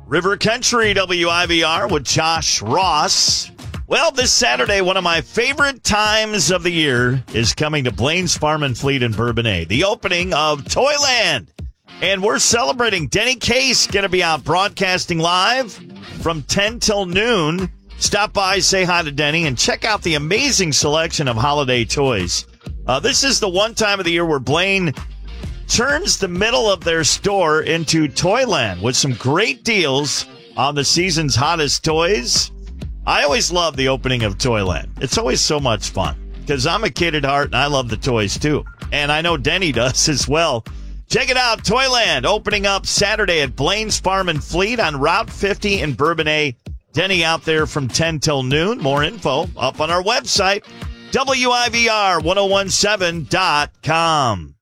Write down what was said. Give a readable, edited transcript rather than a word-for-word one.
River Country WIVR with Josh Ross. Well, this Saturday, one of my favorite times of the year is coming to Blaine's Farm and Fleet in Bourbonnais, the opening of Toyland. And we're celebrating. Denny Case going to be out broadcasting live from 10 till noon. Stop by, say hi to Denny, and check out the amazing selection of holiday toys. This is the one time of the year where Blaine turns the middle of their store into Toyland with some great deals on the season's hottest toys. I always love the opening of Toyland. It's always so much fun because I'm a kid at heart and I love the toys too. And I know Denny does as well. Check it out. Toyland opening up Saturday at Blaine's Farm and Fleet on Route 50 in Bourbonnais. Denny out there from 10 till noon. More info up on our website, WIVR1017.com.